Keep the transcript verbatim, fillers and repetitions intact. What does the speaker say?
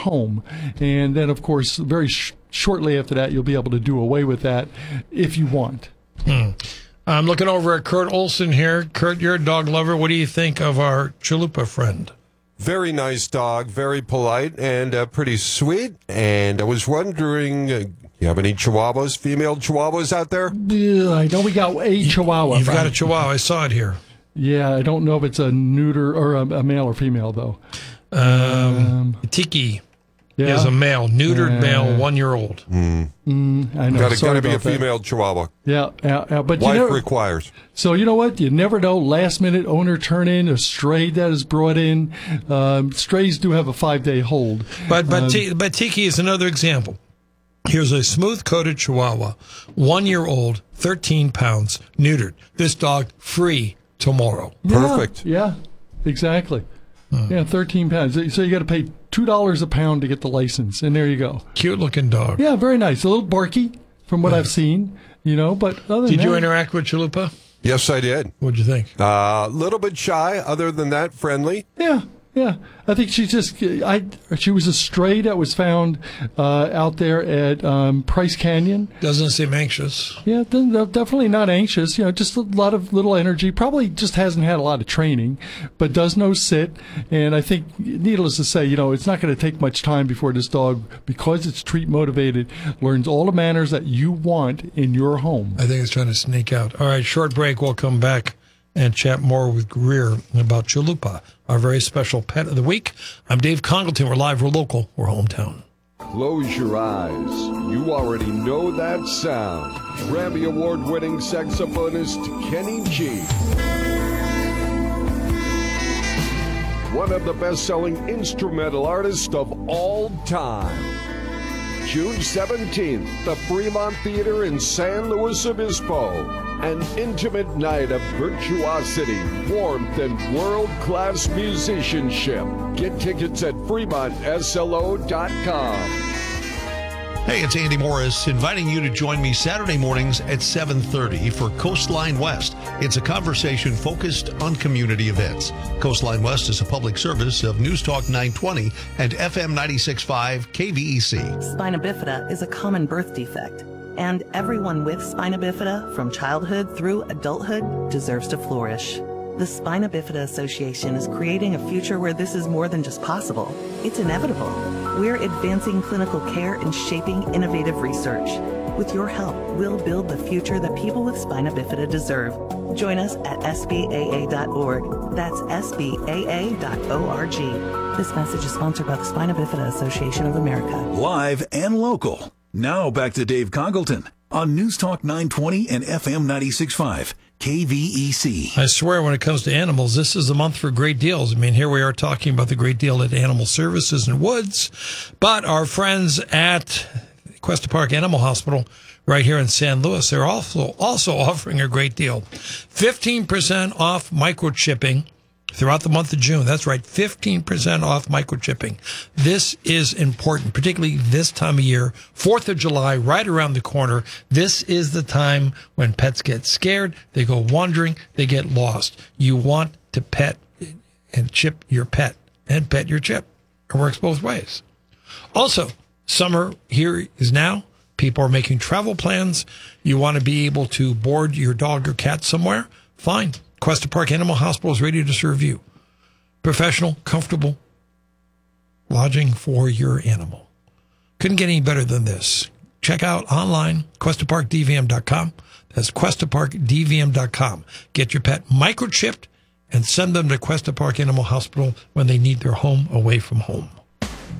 home. And then, of course, very sh- shortly after that, you'll be able to do away with that if you want. Hmm. I'm looking over at Kurt Olson here. Kurt, you're a dog lover. What do you think of our Chalupa friend? Very nice dog, very polite, and uh, pretty sweet. And I was wondering, uh, you have any Chihuahuas, female Chihuahuas out there? Yeah, I know we got a Chihuahua. You've got a Chihuahua. I saw it here. Yeah, I don't know if it's a neuter or a, a male or female, though. Um, um, Tiki yeah. is a male, neutered uh, male, one-year-old. Mm. Mm, I know. Got to be a that. female Chihuahua. Yeah, yeah, yeah but Wife you never, requires. So you know what? You never know. Last minute owner turn in a stray that is brought in. Um, strays do have a five day hold. But but um, t- but Tiki is another example. Here's a smooth coated Chihuahua, one year old, thirteen pounds, neutered. This dog free tomorrow. Yeah, Perfect. Yeah, exactly. Hmm. Yeah, thirteen pounds. So you got to pay two dollars a pound to get the license, and there you go. Cute looking dog. Yeah, very nice. A little barky from what yeah. I've seen, you know. But other than did you that, interact with Chalupa? Yes, I did. What'd you think? A uh, little bit shy. Other than that, friendly. Yeah. Yeah, I think she's just, I, she was a stray that was found uh, out there at um, Price Canyon. Doesn't seem anxious. Yeah, definitely not anxious. You know, just a lot of little energy. Probably just hasn't had a lot of training, but does know sit. And I think, needless to say, you know, it's not going to take much time before this dog, because it's treat motivated, learns all the manners that you want in your home. I think it's trying to sneak out. All right, short break. We'll come back and chat more with Greer about Chalupa, our very special pet of the week. I'm Dave Congleton. We're live, we're local, we're hometown. Close your eyes. You already know that sound. Grammy Award-winning saxophonist Kenny G. One of the best-selling instrumental artists of all time. June seventeenth, the Fremont Theater in San Luis Obispo. An intimate night of virtuosity, warmth, and world-class musicianship. Get tickets at Fremont S L O dot com. Hey, it's Andy Morris, inviting you to join me Saturday mornings at seven thirty for Coastline West. It's a conversation focused on community events. Coastline West is a public service of News Talk nine twenty and F M ninety-six point five K V E C. Spina bifida is a common birth defect, and everyone with spina bifida from childhood through adulthood deserves to flourish. The Spina Bifida Association is creating a future where this is more than just possible. It's inevitable. We're advancing clinical care and shaping innovative research. With your help, we'll build the future that people with spina bifida deserve. Join us at S B A A dot org. That's S B A A dot org. This message is sponsored by the Spina Bifida Association of America. Live and local. Now back to Dave Congleton on News Talk nine twenty and F M ninety-six point five. K V E C. I swear when it comes to animals, this is the month for great deals. I mean, here we are talking about the great deal at Animal Services and Woods, but our friends at Cuesta Park Animal Hospital right here in San Luis, they're also, also offering a great deal. fifteen percent off microchipping throughout the month of June. That's right, fifteen percent off microchipping. This is important, particularly this time of year. fourth of July, right around the corner. This is the time when pets get scared, they go wandering, they get lost. You want to pet and chip your pet and pet your chip. It works both ways. Also, summer here is now. People are making travel plans. You want to be able to board your dog or cat somewhere? Fine. Cuesta Park Animal Hospital is ready to serve you. Professional, comfortable lodging for your animal. Couldn't get any better than this. Check out online, Cuesta Park D V M dot com. That's Cuesta Park D V M dot com. Get your pet microchipped and send them to Cuesta Park Animal Hospital when they need their home away from home.